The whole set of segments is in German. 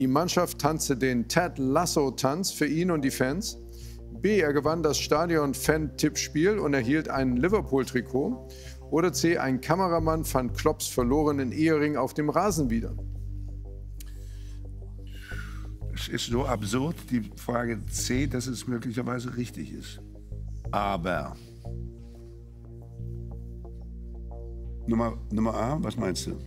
Die Mannschaft tanzte den Ted Lasso-Tanz für ihn und die Fans. B. Er gewann das Stadion-Fan-Tippspiel und erhielt ein Liverpool-Trikot. Oder C. Ein Kameramann fand Klopps verlorenen Ehering auf dem Rasen wieder. Es ist so absurd, die Frage C, dass es möglicherweise richtig ist. Aber Nummer A, was meinst du?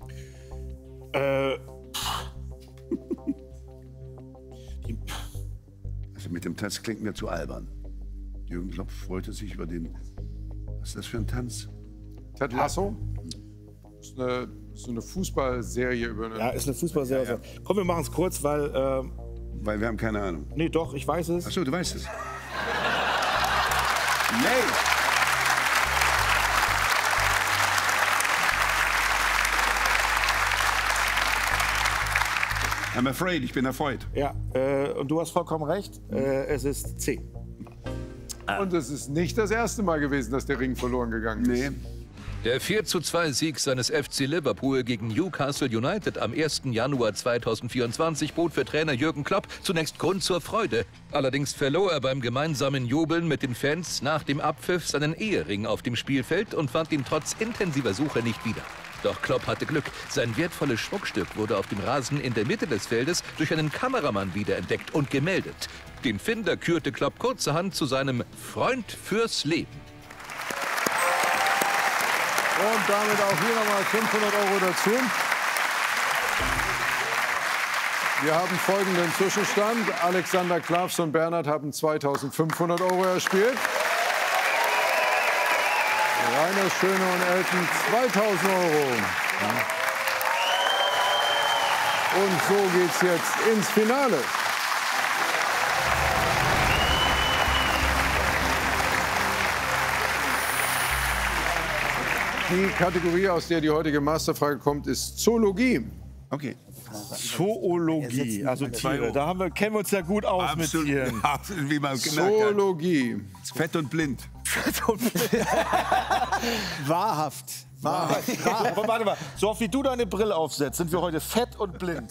Also mit dem Tanz klingt mir zu albern. Jürgen Klopp freute sich über den... Was ist das für ein Tanz? Ted Lasso? Das ist so eine Fußballserie über eine... Ja, ist eine Fußballserie. Ja. Komm, wir machen es kurz, weil... Weil wir haben keine Ahnung. Nee, doch, ich weiß es. Ach so, du weißt es. Nee. I'm afraid, ich bin erfreut. Ja, und du hast vollkommen recht. Es ist C. Und es ist nicht das erste Mal gewesen, dass der Ring verloren gegangen ist. Nee. Der 4:2-Sieg seines FC Liverpool gegen Newcastle United am 1. Januar 2024 bot für Trainer Jürgen Klopp zunächst Grund zur Freude. Allerdings verlor er beim gemeinsamen Jubeln mit den Fans nach dem Abpfiff seinen Ehering auf dem Spielfeld und fand ihn trotz intensiver Suche nicht wieder. Doch Klopp hatte Glück. Sein wertvolles Schmuckstück wurde auf dem Rasen in der Mitte des Feldes durch einen Kameramann wiederentdeckt und gemeldet. Den Finder kürte Klopp kurzerhand zu seinem Freund fürs Leben. Und damit auch hier nochmal 500 € dazu. Wir haben folgenden Zwischenstand. Alexander Klavs und Bernhard haben 2.500 € erspielt. Rainer Schöne und Elton 2.000 €. Und so geht's jetzt ins Finale. Die Kategorie, aus der die heutige Masterfrage kommt, ist Zoologie. Okay. Zoologie, also Tiere. Da kennen wir uns ja gut aus Absolut, mit Tieren. absolut, wie man Zoologie. Fett und blind. Wahrhaft. Warte mal, so oft wie du deine Brille aufsetzt, sind wir heute fett und blind.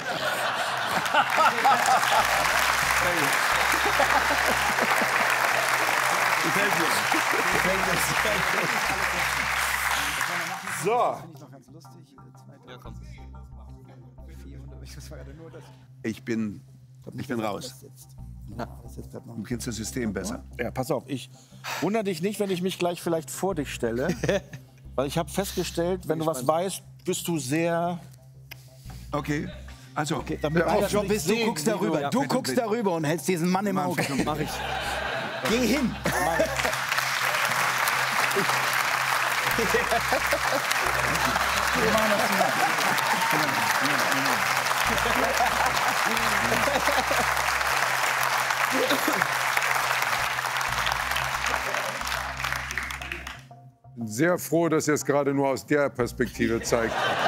So. Ich bin raus. Du kennst das System besser. Ja, pass auf, ich wundere dich nicht, wenn ich mich gleich vielleicht vor dich stelle. Weil ich habe festgestellt, wenn du was weißt, bist du sehr... Okay. Also, okay. Du guckst darüber. Ja, du guckst darüber und hältst diesen Mann im Auge. Mach ich. Geh hin. Bin sehr froh, dass ihr es gerade nur aus der Perspektive zeigt.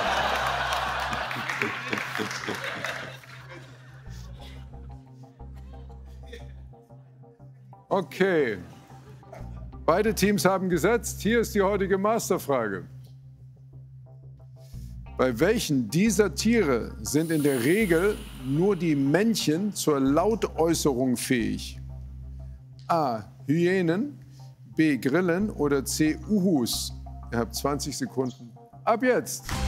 Okay. Beide Teams haben gesetzt. Hier ist die heutige Masterfrage. Bei welchen dieser Tiere sind in der Regel nur die Männchen zur Lautäußerung fähig? A. Hyänen, B. Grillen oder C. Uhus? Ihr habt 20 Sekunden. Ab jetzt!